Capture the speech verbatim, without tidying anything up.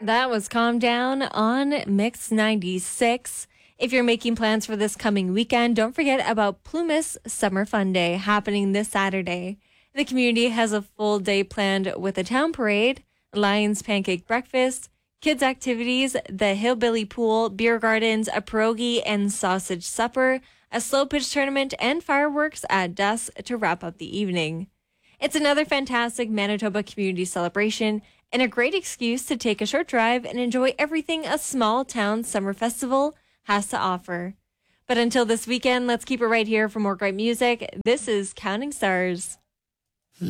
That was Calm Down on Mix ninety-six. If you're making plans for this coming weekend, don't forget about Plumas Summer Fun Day happening this Saturday. The community has a full day planned with a town parade, Lions Pancake Breakfast, kids' activities, the Hillbilly Pool, beer gardens, a pierogi and sausage supper, a slow pitch tournament, and fireworks at dusk to wrap up the evening. It's another fantastic Manitoba community celebration and a great excuse to take a short drive and enjoy everything a small town summer festival has to offer. But until this weekend, let's keep it right here for more great music. This is Counting Stars.